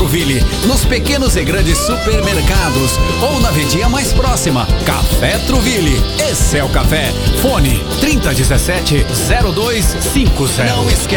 Truville, nos pequenos e grandes supermercados ou na vendinha mais próxima. Café Truville, esse é o café. Fone 3017-0250. Não esquece.